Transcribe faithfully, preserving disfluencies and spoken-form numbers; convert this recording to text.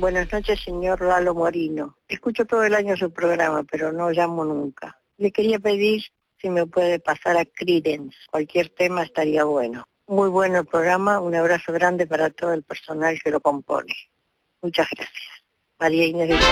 Buenas noches, señor Lalo Morino. Escucho todo el año su programa, pero no llamo nunca. Le quería pedir si me puede pasar a Creedence. Cualquier tema estaría bueno. Muy bueno el programa. Un abrazo grande para todo el personal que lo compone. Muchas gracias. María Inés de